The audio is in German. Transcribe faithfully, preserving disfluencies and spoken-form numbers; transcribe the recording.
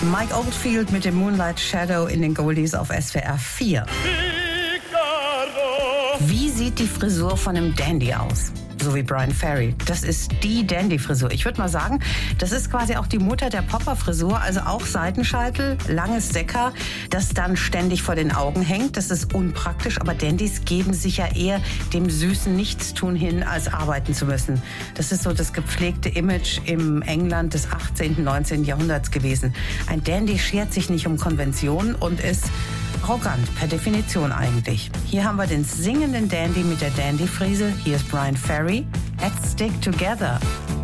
Mike Oldfield mit dem Moonlight Shadow in den Goldies auf S W R vier. Wie sieht die Frisur von einem Dandy aus? So wie Bryan Ferry. Das ist die Dandy-Frisur. Ich würde mal sagen, das ist quasi auch die Mutter der Popper-Frisur. Also auch Seitenscheitel, langes Säcker, das dann ständig vor den Augen hängt. Das ist unpraktisch, aber Dandys geben sich ja eher dem süßen Nichtstun hin, als arbeiten zu müssen. Das ist so das gepflegte Image im England des achtzehnten, neunzehnten Jahrhunderts gewesen. Ein Dandy schert sich nicht um Konventionen und ist arrogant, per Definition eigentlich. Hier haben wir den singenden Dandy mit der Dandy-Frise. Hier ist Bryan Ferry. Let's stick together.